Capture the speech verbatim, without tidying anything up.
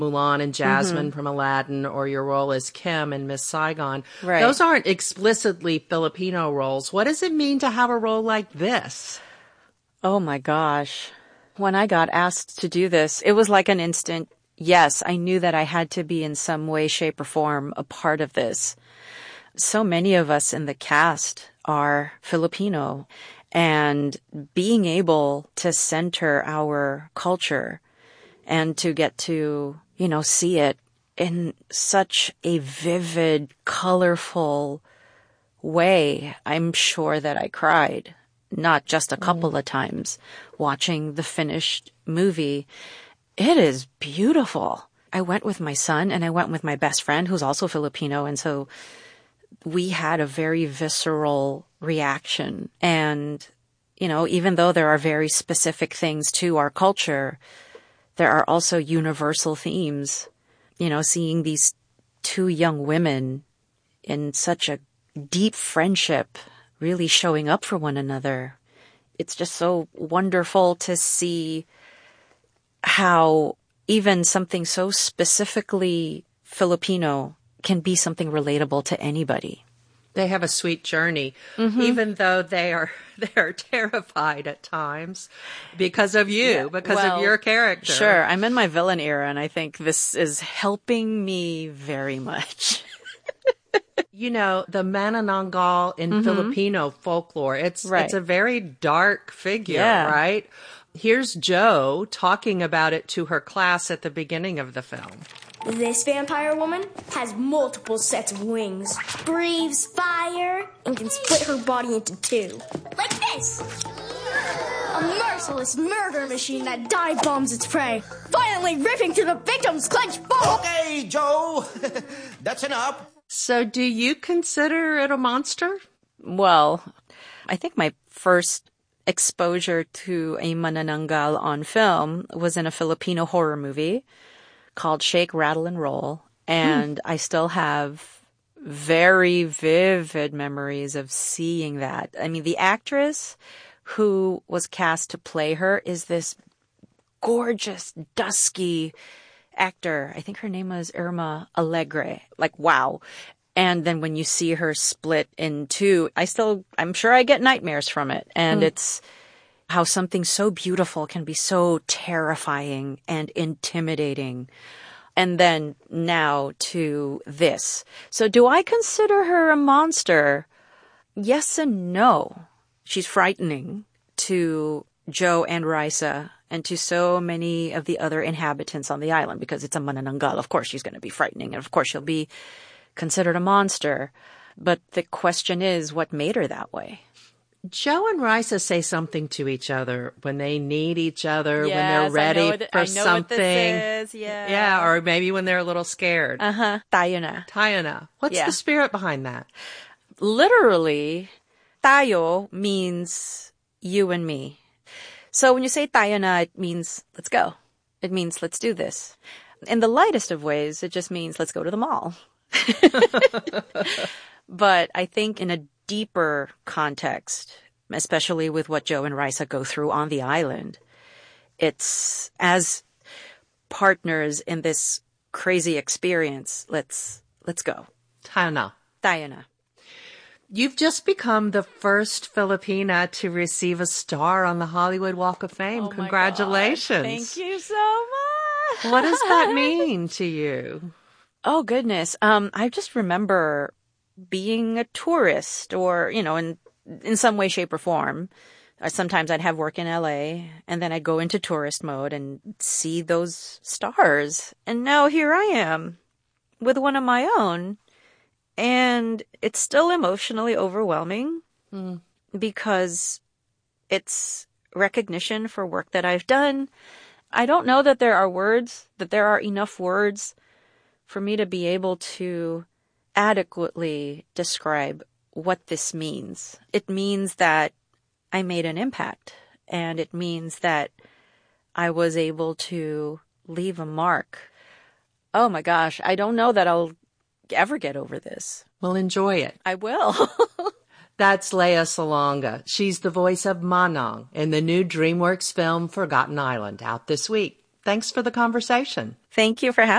Mulan and Jasmine Mm-hmm. from Aladdin, or your role as Kim in Miss Saigon. Right. Those aren't explicitly Filipino roles. What does it mean to have a role like this? Oh my gosh. When I got asked to do this, it was like an instant yes. I knew that I had to be in some way, shape, or form a part of this. So many of us in the cast are Filipino, and being able to center our culture and to get to, you know, see it in such a vivid, colorful way, I'm sure that I cried, not just a couple mm. of times watching the finished movie. It is beautiful. I went with my son and I went with my best friend who's also Filipino. And so we had a very visceral reaction. And, you know, even though there are very specific things to our culture, there are also universal themes. You know, seeing these two young women in such a deep friendship, really showing up for one another. It's just so wonderful to see how even something so specifically Filipino can be something relatable to anybody. They have a sweet journey, mm-hmm. even though they are they are terrified at times because of you, yeah, because well, of your character. Sure, I'm in my villain era, and I think this is helping me very much. You know, the Manananggal in mm-hmm. Filipino folklore, it's right. it's a very dark figure, yeah. right? Here's Jo talking about it to her class at the beginning of the film. This vampire woman has multiple sets of wings, breathes fire, and can split her body into two. Like this! A merciless murder machine that dive bombs its prey, violently ripping through the victim's clenched bone. Okay, Jo! That's enough. So do you consider it a monster? Well, I think my first exposure to a manananggal on film was in a Filipino horror movie called Shake, Rattle, and Roll. And mm. I still have very vivid memories of seeing that. I mean, the actress who was cast to play her is this gorgeous, dusky actor. I think her name was Irma Alegre. Like, wow. And then when you see her split in two, I still, I'm sure I get nightmares from it. And mm. it's how something so beautiful can be so terrifying and intimidating. And then now to this. So do I consider her a monster? Yes and no. She's frightening to Jo and Raisa and to so many of the other inhabitants on the island because it's a manananggal. Of course she's going to be frightening. And of course she'll be considered a monster. But the question is, what made her that way? Jo and Raisa say something to each other when they need each other, yes, when they're ready I know what, for I know something. What this is. Yeah. Yeah, or maybe when they're a little scared. Uh-huh. Tayo na. Tayo na. What's yeah. the spirit behind that? Literally, tayo means you and me. So when you say tayo na, it means let's go. It means let's do this. In the lightest of ways, it just means let's go to the mall. But I think in a deeper context, especially with what Jo and Raisa go through on the island, it's as partners in this crazy experience, let's let's go. Tayo na. Tayo na. You've just become the first Filipina to receive a star on the Hollywood Walk of Fame. Oh Congratulations. Thank you so much. What does that mean to you? Oh, goodness. Um, I just remember being a tourist or, you know, in in some way, shape, or form. Uh, sometimes I'd have work in L A and then I'd go into tourist mode and see those stars. And now here I am with one of my own. And it's still emotionally overwhelming mm. because it's recognition for work that I've done. I don't know that there are words, that there are enough words for me to be able to adequately describe what this means. It means that I made an impact, and it means that I was able to leave a mark. Oh my gosh, I don't know that I'll ever get over this. Well, enjoy it. I will. That's Lea Salonga. She's the voice of Manang in the new DreamWorks film Forgotten Island, out this week. Thanks for the conversation. Thank you for having me.